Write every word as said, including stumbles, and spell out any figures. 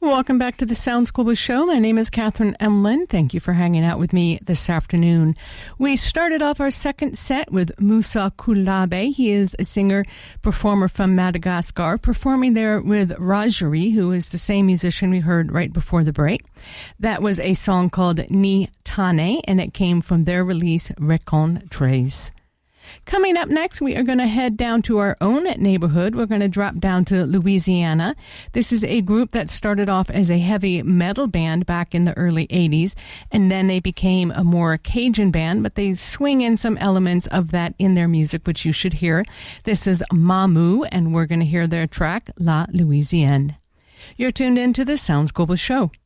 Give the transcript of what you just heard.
Welcome back to the Sounds Global Show. My name is Catherine Emlyn. Thank you for hanging out with me this afternoon. We started off our second set with Moussa Koulabe. He is a singer-performer from Madagascar, performing there with Rajari, who is the same musician we heard right before the break. That was a song called Ni Tane, and it came from their release, Recon Trace. Coming up next, we are going to head down to our own neighborhood. We're going to drop down to Louisiana. This is a group that started off as a heavy metal band back in the early eighties, and then they became a more Cajun band, but they swing in some elements of that in their music, which you should hear. This is Mamu, and we're going to hear their track, La Louisiane. You're tuned in to the Sounds Global Show.